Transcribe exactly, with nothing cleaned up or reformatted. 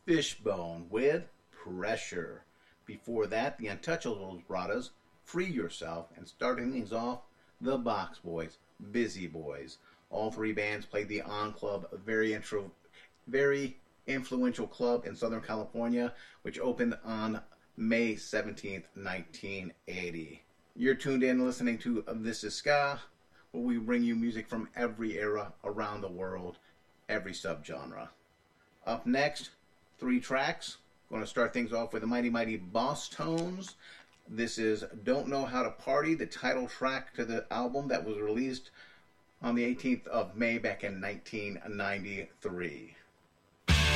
Fishbone with Pressure. Before that, the Untouchables brought us Free Yourself, and starting things off, the Box Boys, Busy Boys. All three bands played the On Club, a very intro, very influential club in Southern California, which opened on May seventeenth, nineteen eighty. You're tuned in listening to This Is Ska, where we bring you music from every era around the world, every subgenre. Up next, three tracks. Going to start things off with the Mighty Mighty Bosstones. This is Don't Know How to Party, the title track to the album that was released on the eighteenth of May back in nineteen ninety-three.